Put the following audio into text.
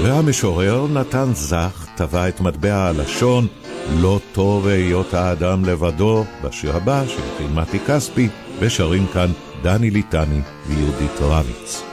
והמשורר נתן זך טבע את מטבע הלשון לא טוב היות האדם לבדו בשיר הבא של מתי כספי, ושרים כאן דני ליטני ויהודית רביץ.